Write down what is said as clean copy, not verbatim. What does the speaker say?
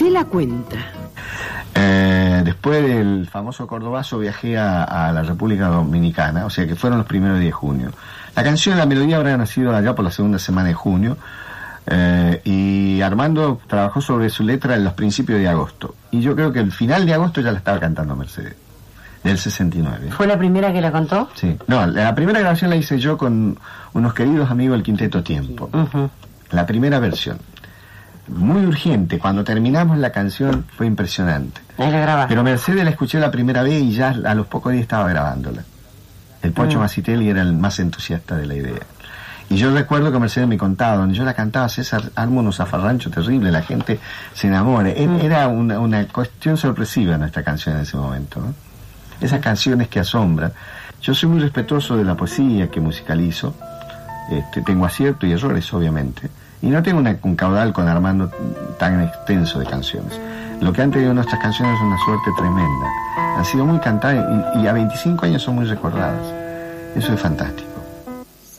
Se la cuenta. Después del famoso Cordobazo viajé a la República Dominicana, o sea que fueron los primeros días de junio. La canción, la melodía habrá nacido allá por la segunda semana de junio, y Armando trabajó sobre su letra en los principios de agosto. Y yo creo que el final de agosto ya la estaba cantando Mercedes, del 69. ¿Fue la primera que la contó? Sí. No, la primera grabación la hice yo con unos queridos amigos del Quinteto Tiempo. La primera versión. Muy urgente, cuando terminamos la canción fue impresionante. Ahí la grabaste. Pero Mercedes la escuché la primera vez y ya a los pocos días estaba grabándola. El Pocho Macitelli era el más entusiasta de la idea. Y yo recuerdo que Mercedes me contaba, donde yo la cantaba, César arma unos zafarranchos terribles, la gente se enamora. Era una cuestión sorpresiva nuestra canción en ese momento, ¿no? Esas canciones que asombran. Yo soy muy respetuoso de la poesía que musicalizo. Tengo aciertos y errores, obviamente. Y no tengo un caudal con Armando tan extenso de canciones. Lo que han tenido nuestras canciones es una suerte tremenda. Han sido muy cantadas y a 25 años son muy recordadas. Eso es fantástico.